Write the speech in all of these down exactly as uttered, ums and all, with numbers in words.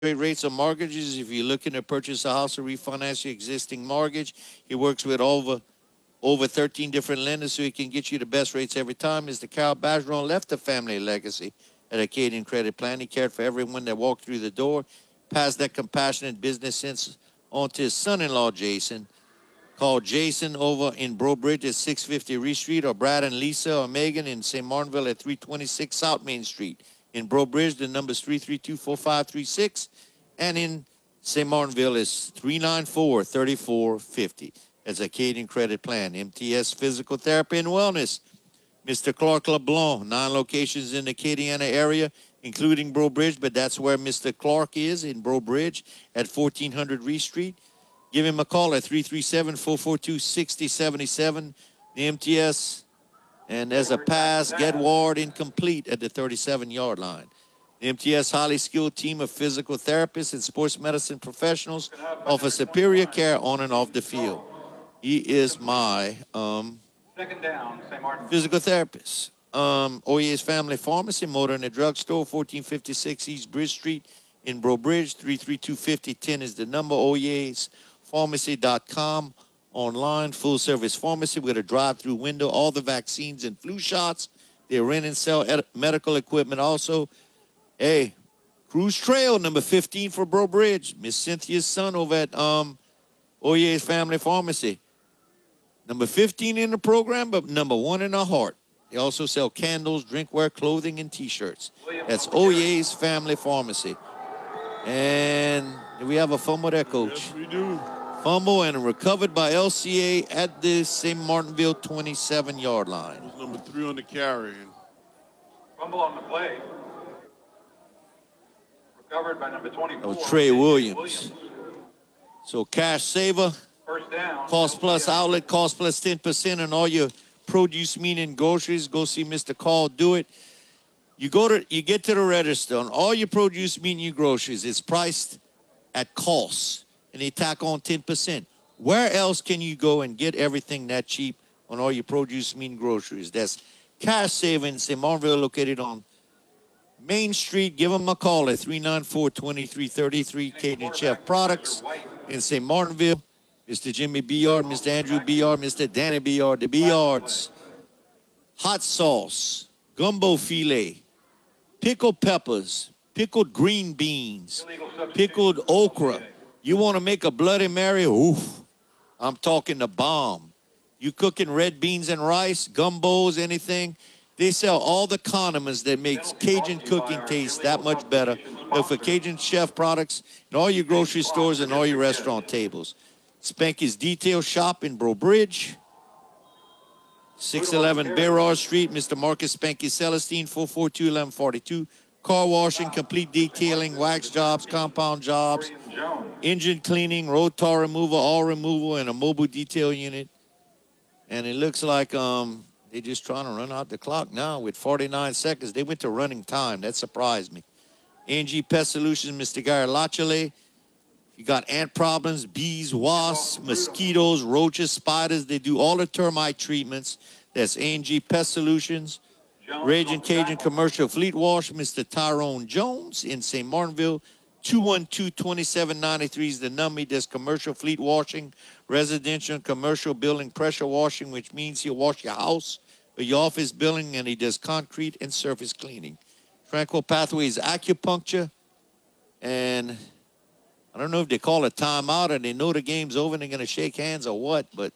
great rates on mortgages. If you're looking to purchase a house or refinance your existing mortgage, he works with over over thirteen different lenders so he can get you the best rates every time. Mister Carl Bergeron left a family legacy at Acadian Credit Plan. He cared for everyone that walked through the door, passed that compassionate business sense on to his son-in-law, Jason. Call Jason over in Bro Bridge at six fifty Reed Street, or Brad and Lisa or Megan in Saint Martinville at three twenty-six South Main Street. In Bro Bridge, the number is three three two, four five three six, and in Saint Martinville is three nine four, three four five zero. That's Acadian Credit Plan. M T S Physical Therapy and Wellness. Mister Clark LeBlanc, nine locations in the Acadiana area, including Bro Bridge, but that's where Mister Clark is, in Bro Bridge at fourteen hundred Reed Street. Give him a call at three three seven, four four two, six zero seven seven. The M T S, and as a pass, get Ward incomplete at the thirty-seven-yard line. The M T S highly skilled team of physical therapists and sports medicine professionals offer superior care on and off the field. He is my um, Second down, Saint Martin. physical therapist. Um, Oyer's Family Pharmacy, Motor and a Drugstore, fourteen fifty-six East Bridge Street in Bro Bridge. three three two, five zero one zero is the number. Oyer's Pharmacy dot com. Online, full-service pharmacy with a drive-through window. All the vaccines and flu shots. They rent and sell ed- medical equipment also. Hey, Cruise Trail, number fifteen for Bro Bridge. Miss Cynthia's son over at um, Oyer's Family Pharmacy. Number fifteen in the program, but number one in our heart. They also sell candles, drinkware, clothing, and T-shirts. That's Oyer's Family Pharmacy. And do we have a fumble there, Coach? Yes, we do. Fumble and recovered by L C A at the Saint Martinville twenty-seven-yard line. It was number three on the carry. Fumble on the play. Recovered by number twenty-four. That was Trey Williams. So cash saver, First down. cost plus outlet, cost plus ten percent on all your produce, meat, and groceries. Go see Mister Call, do it. You go to, you get to the register on all your produce, meat, and your groceries. It's priced at cost, and they tack on ten percent. Where else can you go and get everything that cheap on all your produce, meat, and groceries? That's Cash Savings in Martinville, located on Main Street. Give them a call at three nine four, two three three three. Cajun Chef Products in Saint Martinville. Mister Jimmy Beard, Mister Andrew Beard, Mister Danny Beard, the Beards. Hot sauce, gumbo filet, pickled peppers, pickled green beans, pickled okra. You want to make a Bloody Mary? Oof. I'm talking the bomb. You cooking red beans and rice, gumbos, anything? They sell all the condiments that makes Cajun cooking taste that much better. Look for Cajun Chef Products in all your grocery stores and all your restaurant tables. Spanky's Detail Shop in Bro Bridge. six eleven Bear Street, Mister Marcus Spanky Celestine, four four two, eleven forty-two. Car washing, complete detailing, wax jobs, compound jobs, engine cleaning, road tar removal, all removal, and a mobile detail unit. And it looks like um, they're just trying to run out the clock now with forty-nine seconds. They went to running time. That surprised me. A N G Pest Solutions, Mister Gary Lachele. You got ant problems, bees, wasps, mosquitoes, roaches, spiders. They do all the termite treatments. That's A N G Pest Solutions. Raging Cajun Commercial Fleet Wash, Mister Tyrone Jones in Saint Martinville. two one two, two seven nine three is the number. He does commercial fleet washing, residential and commercial building pressure washing, which means he'll wash your house or your office building, and he does concrete and surface cleaning. Tranquil Pathways Acupuncture, and I don't know if they call a timeout or they know the game's over and they're going to shake hands or what, but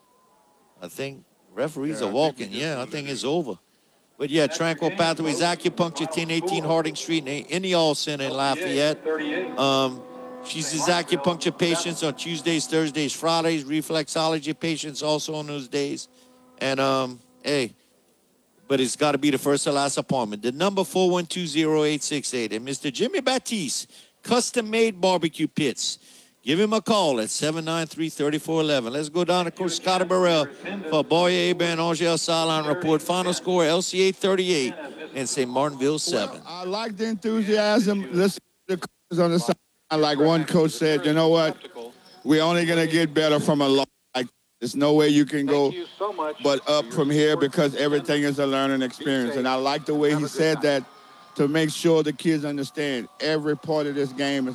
I think referees Yeah, are I walking. think we just Yeah, I won the think game. it's over. But yeah, Tranquil Pathways Acupuncture, ten eighteen Harding Street in in the All Center in Lafayette. Um, she sees acupuncture patients on Tuesdays, Thursdays, Fridays, reflexology patients also on those days. And, um, hey, but it's got to be the first or last appointment. The number four one two, zero eight six eight. And Mister Jimmy Baptiste, custom-made barbecue pits. Give him a call at seven nine three, three four one one. Let's go down to Coach Scotty Burrell for Boyer and Angel Sideline Report. Final score, L C A thirty-eight and Saint Martinville seven. Well, I like the enthusiasm. Listen to the coaches on the side. Like one coach said, you know what? We're only going to get better from a loss. Like, there's no way you can go but up from here because everything is a learning experience. And I like the way he said that to make sure the kids understand every part of this game is